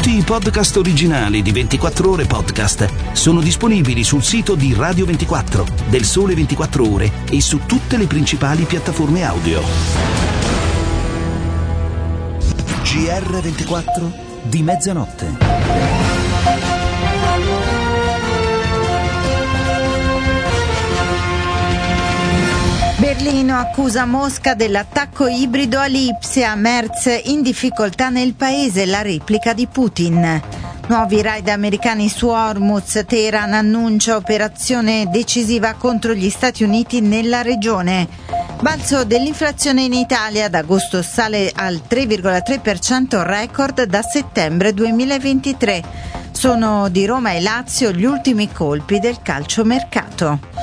Tutti i podcast originali di 24 Ore Podcast sono disponibili sul sito di Radio 24, del Sole 24 Ore e su tutte le principali piattaforme audio. GR24 di mezzanotte. Berlino accusa Mosca dell'attacco ibrido a Lipsia, Merz in difficoltà nel paese, la replica di Putin. Nuovi raid americani su Hormuz, Teheran annuncia operazione decisiva contro gli Stati Uniti nella regione. Balzo dell'inflazione in Italia, ad agosto sale al 3,3% record da settembre 2023. Sono di Roma e Lazio gli ultimi colpi del calciomercato.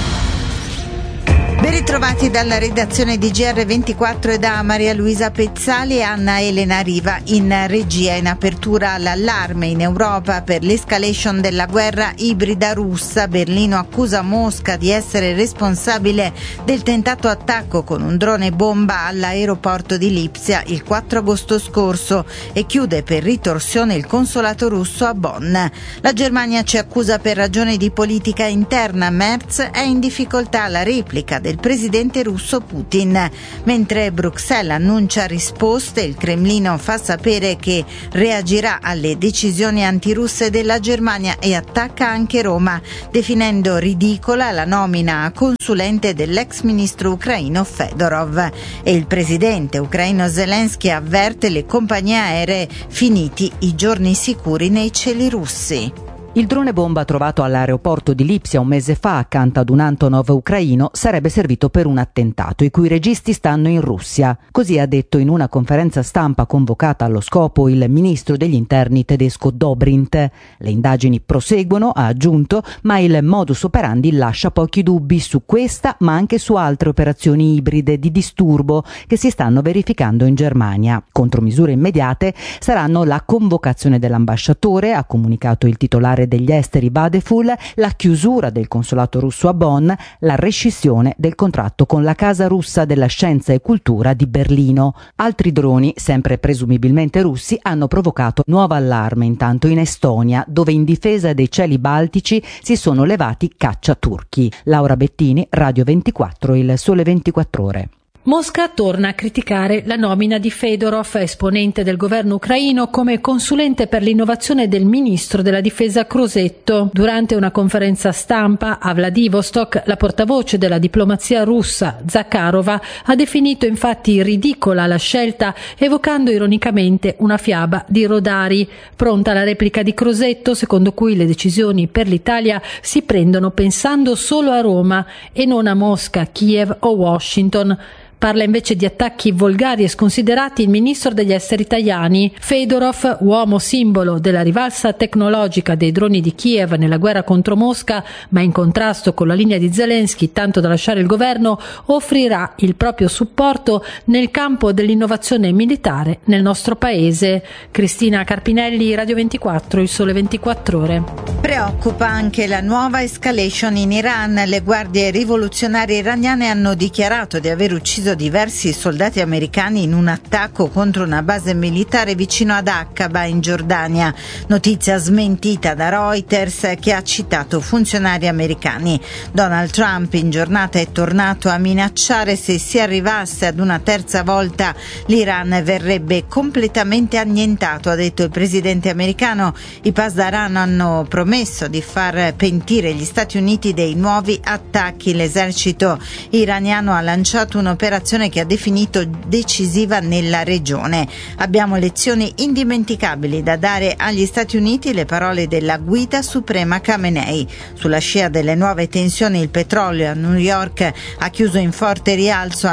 Ben ritrovati dalla redazione di GR24 e da Maria Luisa Pezzali e Anna Elena Riva in regia. In apertura l'allarme in Europa per l'escalation della guerra ibrida russa. Berlino accusa Mosca di essere responsabile del tentato attacco con un drone bomba all'aeroporto di Lipsia il 4 agosto scorso e chiude per ritorsione il consolato russo a Bonn. La Germania ci accusa per ragioni di politica interna. Merz è in difficoltà alla replica del presidente russo Putin. Mentre Bruxelles annuncia risposte, il Cremlino fa sapere che reagirà alle decisioni antirusse della Germania e attacca anche Roma, definendo ridicola la nomina a consulente dell'ex ministro ucraino Fedorov. E il presidente ucraino Zelensky avverte le compagnie aeree: finiti i giorni sicuri nei cieli russi. Il drone bomba trovato all'aeroporto di Lipsia un mese fa accanto ad un Antonov ucraino sarebbe servito per un attentato i cui registi stanno in Russia. Così ha detto in una conferenza stampa convocata allo scopo il ministro degli interni tedesco Dobrindt. Le indagini proseguono, ha aggiunto, ma il modus operandi lascia pochi dubbi su questa ma anche su altre operazioni ibride di disturbo che si stanno verificando in Germania. Contromisure immediate saranno la convocazione dell'ambasciatore, ha comunicato il titolare degli esteri Vadeful, la chiusura del consolato russo a Bonn, la rescissione del contratto con la Casa Russa della Scienza e Cultura di Berlino. Altri droni, sempre presumibilmente russi, hanno provocato nuovo allarme intanto in Estonia, dove in difesa dei cieli baltici si sono levati cacciaturchi. Laura Bettini, Radio 24, il Sole 24 Ore. Mosca torna a criticare la nomina di Fedorov, esponente del governo ucraino, come consulente per l'innovazione del ministro della difesa Crosetto. Durante una conferenza stampa a Vladivostok, la portavoce della diplomazia russa, Zakharova, ha definito infatti ridicola la scelta, evocando ironicamente una fiaba di Rodari. Pronta la replica di Crosetto, secondo cui le decisioni per l'Italia si prendono pensando solo a Roma e non a Mosca, Kiev o Washington. Parla invece di attacchi volgari e sconsiderati il ministro degli esteri italiani. Fedorov, uomo simbolo della rivalsa tecnologica dei droni di Kiev nella guerra contro Mosca, ma in contrasto con la linea di Zelensky tanto da lasciare il governo, offrirà il proprio supporto nel campo dell'innovazione militare nel nostro paese. Cristina Carpinelli, Radio 24, il Sole 24 Ore. Preoccupa anche la nuova escalation in Iran. Le guardie rivoluzionarie iraniane hanno dichiarato di aver ucciso diversi soldati americani in un attacco contro una base militare vicino ad Aqaba in Giordania. Notizia smentita da Reuters, che ha citato funzionari americani. Donald Trump in giornata è tornato a minacciare: se si arrivasse ad una terza volta l'Iran verrebbe completamente annientato, ha detto il presidente americano. I Pasdaran hanno promesso di far pentire gli Stati Uniti dei nuovi attacchi. L'esercito iraniano ha lanciato un'operazione che ha definito decisiva nella regione. Abbiamo lezioni indimenticabili da dare agli Stati Uniti, le parole della guida suprema Khamenei. Sulla scia delle nuove tensioni il petrolio a New York ha chiuso in forte rialzo a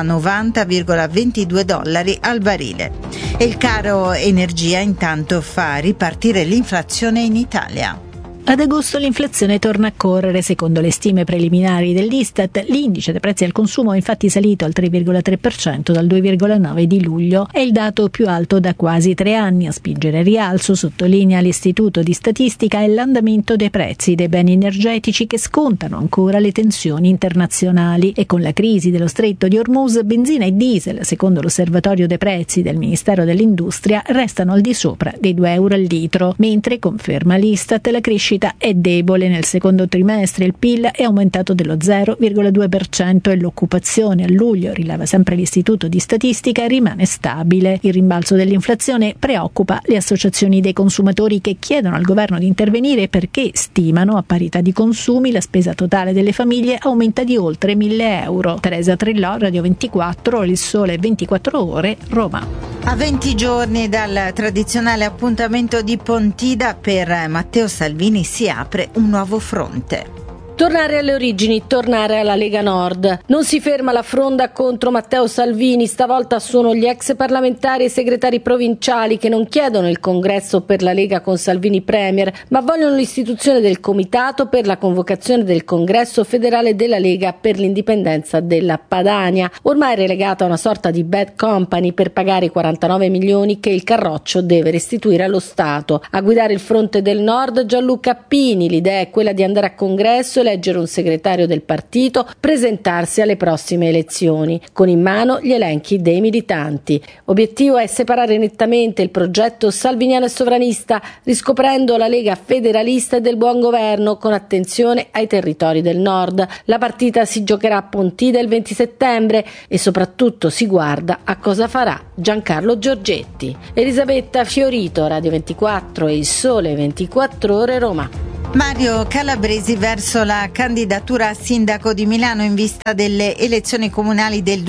$90,22 al barile. E il caro energia intanto fa ripartire l'inflazione in Italia. Ad agosto l'inflazione torna a correre. Secondo le stime preliminari dell'Istat, l'indice dei prezzi al consumo è infatti salito al 3,3% dal 2,9% di luglio. È il dato più alto da quasi 3 anni. A spingere al rialzo, sottolinea l'Istituto di Statistica, è l'andamento dei prezzi dei beni energetici che scontano ancora le tensioni internazionali. E con la crisi dello stretto di Hormuz, benzina e diesel, secondo l'osservatorio dei prezzi del Ministero dell'Industria, restano al di sopra dei €2 al litro, mentre, conferma l'Istat, la crescita è debole. Nel secondo trimestre il PIL è aumentato dello 0,2% e l'occupazione a luglio, rileva sempre l'Istituto di Statistica, rimane stabile. Il rimbalzo dell'inflazione preoccupa le associazioni dei consumatori, che chiedono al governo di intervenire perché stimano, a parità di consumi, la spesa totale delle famiglie aumenta di oltre €1.000. Teresa Trillò, Radio 24, Il Sole 24 Ore, Roma. A 20 giorni dal tradizionale appuntamento di Pontida, per Matteo Salvini si apre un nuovo fronte. Tornare alle origini, tornare alla Lega Nord. Non si ferma la fronda contro Matteo Salvini, stavolta sono gli ex parlamentari e segretari provinciali che non chiedono il congresso per la Lega con Salvini premier, ma vogliono l'istituzione del comitato per la convocazione del congresso federale della Lega per l'indipendenza della Padania, ormai relegata a una sorta di bad company per pagare i 49 milioni che il Carroccio deve restituire allo Stato. A guidare il fronte del Nord Gianluca Pini, l'idea è quella di andare a congresso, eleggere un segretario del partito, presentarsi alle prossime elezioni, con in mano gli elenchi dei militanti. Obiettivo è separare nettamente il progetto salviniano e sovranista, riscoprendo la Lega federalista e del buon governo, con attenzione ai territori del Nord. La partita si giocherà a Pontida il 20 settembre e soprattutto si guarda a cosa farà Giancarlo Giorgetti. Elisabetta Fiorito, Radio 24 e Il Sole 24 Ore, Roma. Mario Calabresi verso la candidatura a sindaco di Milano in vista delle elezioni comunali del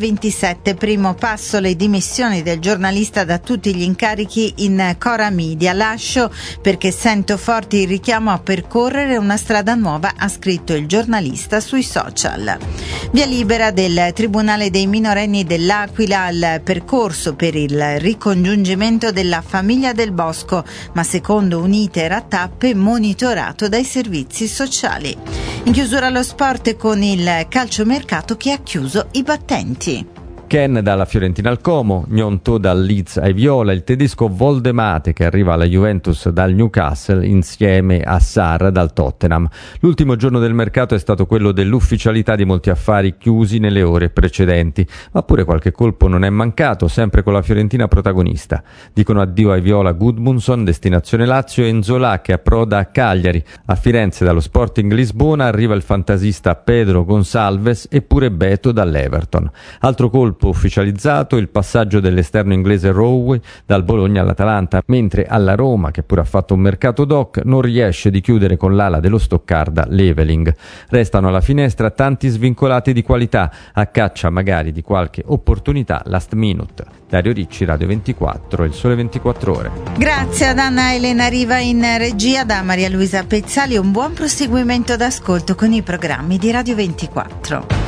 2027. Primo passo le dimissioni del giornalista da tutti gli incarichi in Cora Media. Lascio perché sento forte il richiamo a percorrere una strada nuova, ha scritto il giornalista sui social. Via libera del Tribunale dei minorenni dell'Aquila al percorso per il ricongiungimento della famiglia Del Bosco, ma secondo un iter a tappe monitorato dai servizi sociali. In chiusura lo sport con il calciomercato che ha chiuso i battenti. Ken dalla Fiorentina al Como, Gnonto dal Leeds ai Viola, il tedesco Voldemate che arriva alla Juventus dal Newcastle insieme a Sarr dal Tottenham. L'ultimo giorno del mercato è stato quello dell'ufficialità di molti affari chiusi nelle ore precedenti, ma pure qualche colpo non è mancato, sempre con la Fiorentina protagonista. Dicono addio ai Viola Gudmundsson, destinazione Lazio, e Nzola che approda a Cagliari. A Firenze dallo Sporting Lisbona arriva il fantasista Pedro Gonçalves e pure Beto dall'Everton. Altro colpo ufficializzato il passaggio dell'esterno inglese Rowe dal Bologna all'Atalanta, mentre alla Roma, che pure ha fatto un mercato doc, non riesce di chiudere con l'ala dello Stoccarda Leveling. Restano alla finestra tanti svincolati di qualità, a caccia magari di qualche opportunità last minute. Dario Ricci, Radio 24, Il Sole 24 Ore. Grazie ad Anna Elena Riva in regia, da Maria Luisa Pezzali un buon proseguimento d'ascolto con i programmi di Radio 24.